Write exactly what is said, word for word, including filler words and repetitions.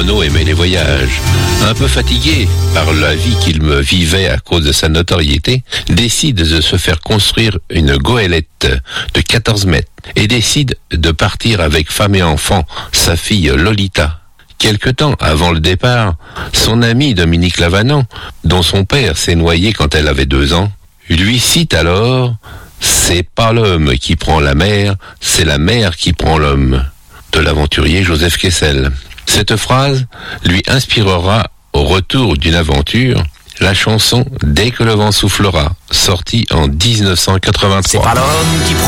Renaud aimait les voyages. Un peu fatigué par la vie qu'il me vivait à cause de sa notoriété, décide de se faire construire une goélette de quatorze mètres et décide de partir avec femme et enfant, sa fille Lolita. Quelque temps avant le départ, son ami Dominique Lavanant, dont son père s'est noyé quand elle avait deux ans, lui cite alors « C'est pas l'homme qui prend la mer, c'est la mer qui prend l'homme » de l'aventurier Joseph Kessel. Cette phrase lui inspirera, au retour d'une aventure, la chanson « Dès que le vent soufflera », sortie en dix-neuf cent quatre-vingt-trois. C'est pas l'homme qui